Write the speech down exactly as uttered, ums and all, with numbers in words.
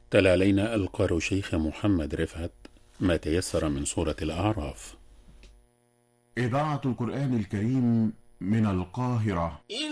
تلا علينا القارئ شيخ محمد رفعت ما تيسر من سورة الأعراف. إذاعة القرآن الكريم من القاهرة.